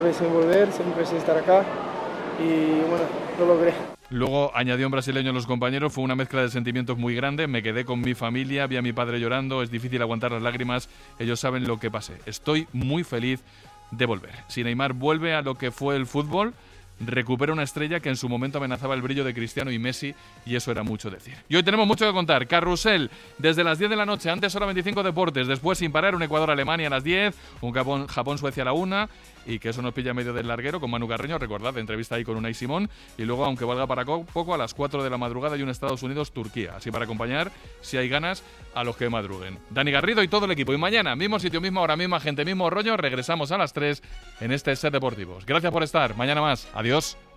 Sin volver, siempre sin estar acá y bueno, lo logré. Luego añadió un brasileño en los compañeros, fue una mezcla de sentimientos muy grande, me quedé con mi familia, vi a mi padre llorando, es difícil aguantar las lágrimas, ellos saben lo que pasé. Estoy muy feliz de volver. Si Neymar vuelve a lo que fue el fútbol, recupera una estrella que en su momento amenazaba el brillo de Cristiano y Messi, y eso era mucho decir. Y hoy tenemos mucho que contar. Carrusel, desde las 10 de la noche, antes hora 25 deportes, después sin parar, un Ecuador-Alemania a las 10, un Japón-Suecia a la 1, y que eso nos pilla medio del larguero con Manu Carreño, recordad, entrevista ahí con Unai Simón, y luego, aunque valga para poco, a las 4 de la madrugada hay un Estados Unidos-Turquía, así para acompañar, si hay ganas, a los que madruguen. Dani Garrido y todo el equipo, y mañana, mismo sitio, misma hora, misma gente, mismo rollo, regresamos a las 3 en este Set Deportivos. Gracias por estar, mañana más, adiós.